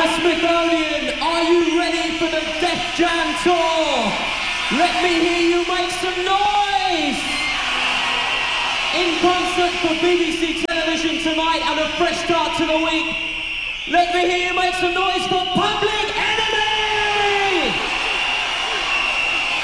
Smithsonian, are you ready for the Def Jam Tour? Let me hear you make some noise! In concert for BBC Television tonight and a fresh start to the week, let me hear you make some noise for Public Enemy!